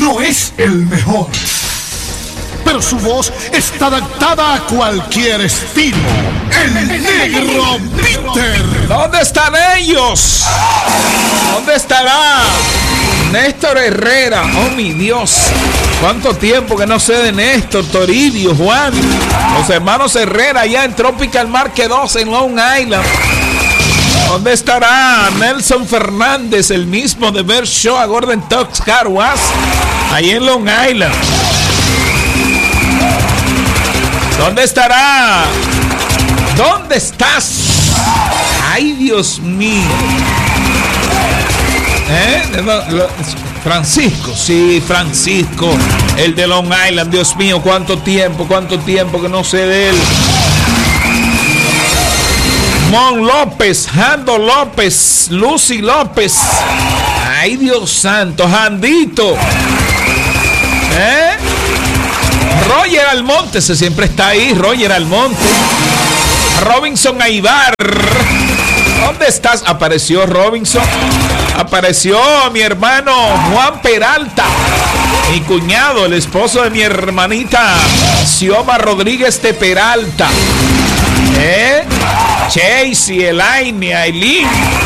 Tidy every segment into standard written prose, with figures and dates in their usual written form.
no es el mejor, pero su voz está adaptada a cualquier estilo. El Negro Peter. ¿Dónde están ellos? ¿Dónde estará Néstor Herrera? Oh, mi Dios. ¿Cuánto tiempo que no sé de Néstor, Toribio, Juan? Los hermanos Herrera allá en Tropical Market 2 en Long Island. ¿Dónde estará Nelson Fernández, el mismo de Bear Show a Gordon Talks Car Wash, ahí en Long Island? ¿Dónde estará? ¿Dónde estás? Ay, Dios mío. Francisco, sí, Francisco, el de Long Island. Dios mío, cuánto tiempo que no sé de él. Mon López, Jando López, Lucy López. Ay, Dios santo, Jandito. Roger Almonte, ese siempre está ahí, Roger Almonte. Robinson Aibar. ¿Dónde estás? Apareció Robinson. Apareció mi hermano Juan Peralta, mi cuñado, el esposo de mi hermanita Xioma Rodríguez de Peralta. Chasey, Elaine, Aileen.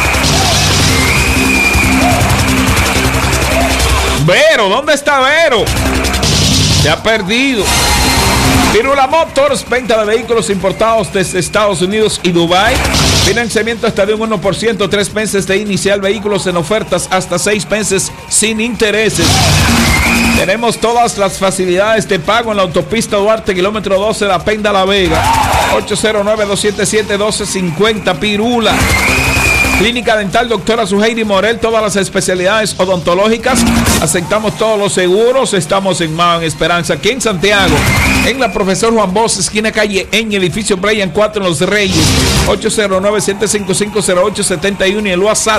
Vero, ¿dónde está Vero? Se ha perdido. Pirula Motors, venta de vehículos importados desde Estados Unidos y Dubái. Financiamiento hasta de un 1%, 3 meses de inicial, vehículos en ofertas hasta 6 meses sin intereses. Tenemos todas las facilidades de pago en la autopista Duarte, kilómetro 12, La Penda, La Vega. 809-277-1250, Pirula. Clínica Dental Doctora Suheiri Morel, todas las especialidades odontológicas. Aceptamos todos los seguros. Estamos en Mount Esperanza, aquí en Santiago, en la Profesor Juan Bosch, esquina calle en edificio Brian 4 en Los Reyes. 809-755-0871 y el WhatsApp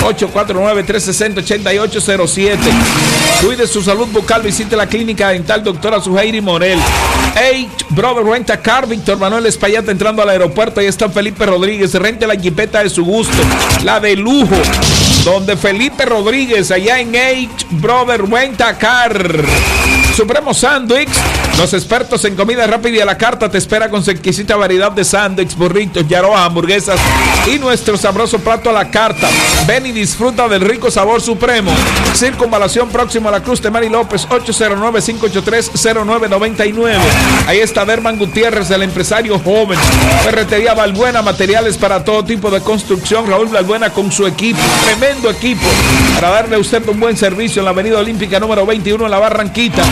849-360-8807. Cuide su salud bucal, visite la Clínica Dental Doctora Suheiri Morel. Brother Renta Car, Víctor Manuel Espaillat entrando al aeropuerto. Ahí está Felipe Rodríguez. Rente la jipeta de su gusto, la de lujo, donde Felipe Rodríguez, allá en Brother Renta Car. Supremo Sandwich, los expertos en comida rápida y a la carta, te espera con su exquisita variedad de sándwiches, burritos, yaroas, hamburguesas y nuestro sabroso plato a la carta. Ven y disfruta del rico sabor Supremo. Circunvalación próximo a la Cruz de Mari López, 809-583-0999. Ahí está Derman Gutiérrez, el empresario joven. Ferretería Balbuena, materiales para todo tipo de construcción. Raúl Balbuena con su equipo, tremendo equipo, para darle a usted un buen servicio en la Avenida Olímpica número 21 en la Barranquita.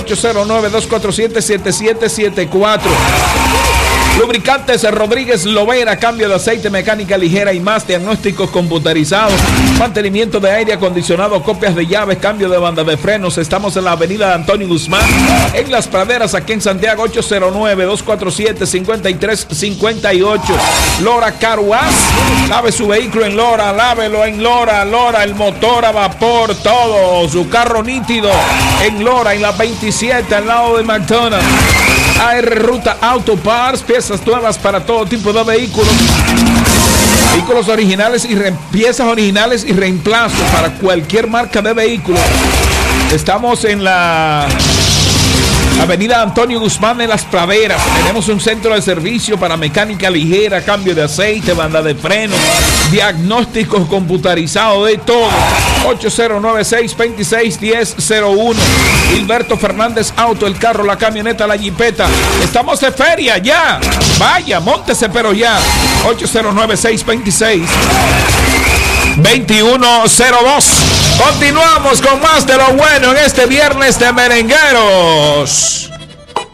809-247-7774. Lubricantes Rodríguez Lovera, cambio de aceite, mecánica ligera y más, diagnósticos computarizados, mantenimiento de aire acondicionado, copias de llaves, cambio de banda de frenos. Estamos en la avenida Antonio Guzmán, en Las Praderas, aquí en Santiago. 809-247-5358. Lora Car Wash, lave su vehículo en Lora, lávelo en Lora. Lora, el motor a vapor, todo, su carro nítido en Lora, en la 27 al lado de McDonald's. AR Ruta Auto Parts, piezas nuevas para todo tipo de vehículos. Vehículos originales y piezas originales y reemplazos para cualquier marca de vehículo. Estamos en la avenida Antonio Guzmán en Las Praderas. Tenemos un centro de servicio para mecánica ligera, cambio de aceite, banda de freno, diagnósticos computarizados, de todo. 809-626-1001. Gilberto Fernández Auto, el carro, la camioneta, la jipeta. Estamos de feria ya. Vaya, móntese pero ya. 809-626-2102. Continuamos con más de lo bueno en este viernes de merengueros.